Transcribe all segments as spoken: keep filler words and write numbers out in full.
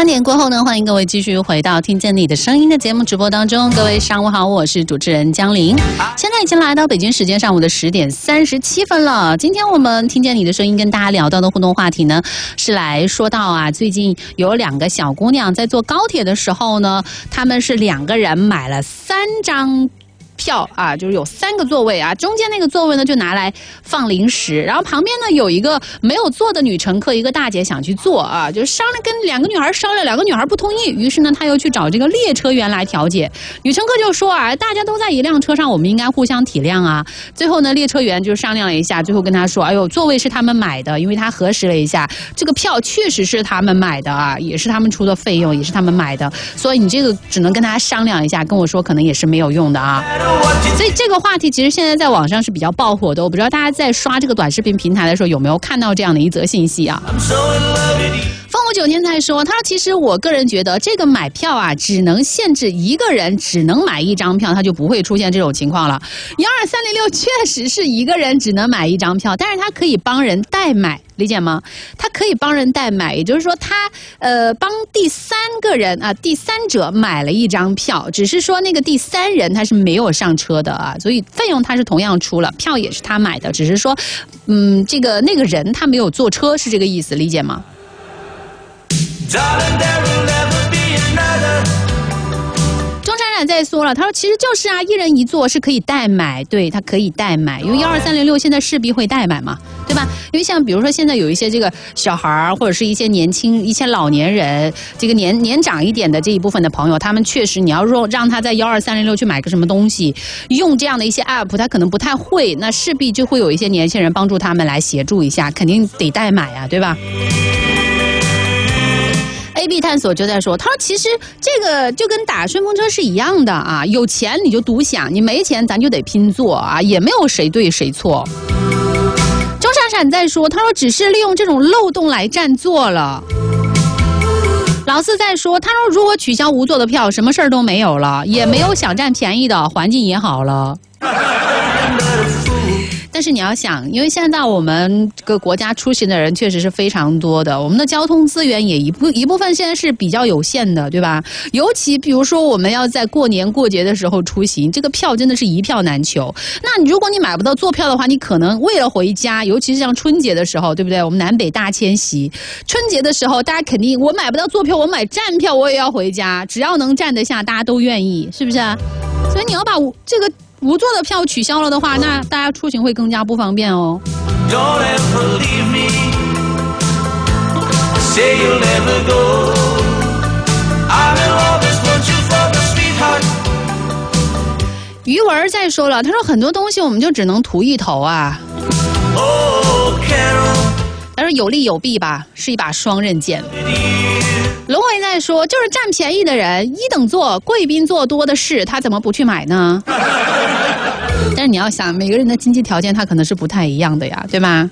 点过后呢，欢迎各位继续回到听见你的声音的节目直播当中。各位上午好，我是主持人江玲。现在已经来到北京时间上午的十点三十七分了。今天我们听见你的声音跟大家聊到的互动话题呢，是来说到啊，最近有两个小姑娘在坐高铁的时候呢，她们是两个人买了三张票啊，就是有三个座位啊，中间那个座位呢就拿来放零食，然后旁边呢有一个没有坐的女乘客，一个大姐想去坐啊，就是商量跟两个女孩商量，两个女孩不同意，于是呢她又去找这个列车员来调解。女乘客就说啊，大家都在一辆车上，我们应该互相体谅啊。最后呢，列车员就商量了一下，最后跟她说，哎呦，座位是他们买的，因为他核实了一下，这个票确实是他们买的啊，也是他们出的费用，也是他们买的，所以你这个只能跟他商量一下，跟我说可能也是没有用的啊。所以这个话题其实现在在网上是比较爆火的，我不知道大家在刷这个短视频平台的时候有没有看到这样的一则信息啊。风无九天在说，他说其实我个人觉得这个买票啊，只能限制一个人只能买一张票，他就不会出现这种情况了。一二三零六确实是一个人只能买一张票，但是他可以帮人代买，理解吗？他可以帮人代买，也就是说他呃帮第三个人啊，第三者买了一张票，只是说那个第三人他是没有上车的啊，所以费用他是同样出了，票也是他买的，只是说嗯这个那个人他没有坐车，是这个意思，理解吗？中山冉在说了，他说其实就是啊，一人一座是可以代买，对，他可以代买，因为幺二三零六现在势必会代买嘛，对吧？因为像比如说现在有一些这个小孩或者是一些年轻、一些老年人，这个年年长一点的这一部分的朋友，他们确实你要让让他在幺二三零六去买个什么东西，用这样的一些 app， 他可能不太会，那势必就会有一些年轻人帮助他们来协助一下，肯定得代买啊，对吧？A B 探索就在说，他说其实这个就跟打顺风车是一样的啊，有钱你就独享，你没钱咱就得拼做啊，也没有谁对谁错。钟闪闪在说，他说只是利用这种漏洞来占座了。老四在说，他说如果取消无座的票，什么事儿都没有了，也没有想占便宜的，环境也好了。但是你要想，因为现在我们这个国家出行的人确实是非常多的，我们的交通资源也一部一部分现在是比较有限的，对吧？尤其比如说我们要在过年过节的时候出行，这个票真的是一票难求。那你如果你买不到坐票的话，你可能为了回家，尤其是像春节的时候，对不对？我们南北大迁徙，春节的时候大家肯定我买不到坐票，我买站票我也要回家，只要能站得下，大家都愿意，是不是？所以你要把这个无座的票取消了的话，那大家出行会更加不方便哦。于文再说了，他说很多东西我们就只能图一头啊。他说有利有弊吧，是一把双刃剑。龙伟在说，就是占便宜的人，一等座、贵宾座多的是，他怎么不去买呢？但是你要想，每个人的经济条件他可能是不太一样的呀，对吧？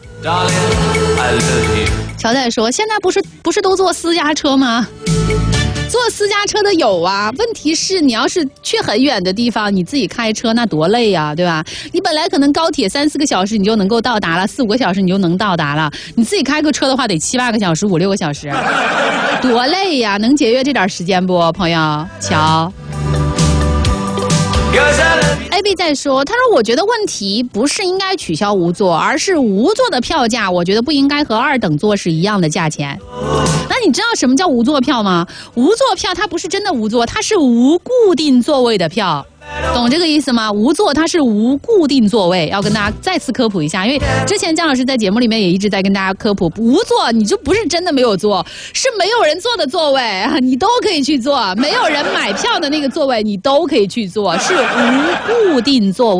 乔在说，现在不是不是都坐私家车吗？坐私家车的有啊，问题是你要是去很远的地方，你自己开车那多累呀，对吧？你本来可能高铁三四个小时你就能够到达了，四五个小时你就能到达了，你自己开个车的话得七八个小时，五六个小时，多累呀！能节约这点时间不，朋友？瞧。A B 在说，他说我觉得问题不是应该取消无座，而是无座的票价我觉得不应该和二等座是一样的价钱。那你知道什么叫无座票吗？无座票它不是真的无座，它是无固定座位的票，懂这个意思吗？无座它是无固定座位，要跟大家再次科普一下，因为之前姜老师在节目里面也一直在跟大家科普，无座你就不是真的没有座，是没有人坐的座位，你都可以去坐，没有人买票的那个座位你都可以去坐，是无固定座位。